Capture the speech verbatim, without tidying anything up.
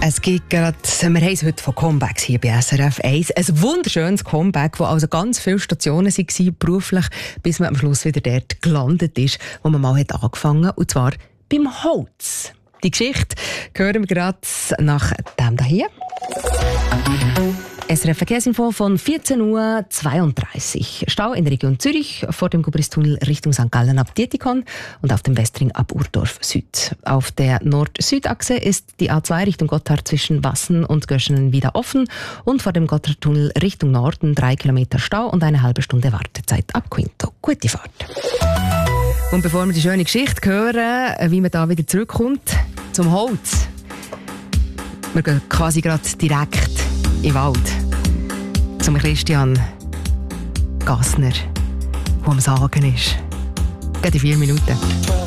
Es gibt gerade, wir haben es heute von Comebacks hier bei S R F eins. Ein wunderschönes Comeback, wo also ganz viele Stationen waren, beruflich, bis man am Schluss wieder dort gelandet ist, wo man mal hat angefangen hat, und zwar beim Holz. Die Geschichte hören wir gerade nach dem hier. S R F Verkehrsinfo von vierzehn Uhr zweiunddreißig. Stau in der Region Zürich vor dem Gubristunnel Richtung Sankt Gallen ab Dietikon und auf dem Westring ab Urdorf Süd. Auf der Nord-Süd-Achse ist die A zwei Richtung Gotthard zwischen Wassen und Göschenen wieder offen und vor dem Gotthardtunnel Richtung Norden drei Kilometer Stau und eine halbe Stunde Wartezeit ab Quinto. Gute Fahrt. Und bevor wir die schöne Geschichte hören, wie man da wieder zurückkommt zum Holz. Wir gehen quasi gerade direkt im Wald zum Christian Gassner, der am Sagen ist. Gerade in vier Minuten.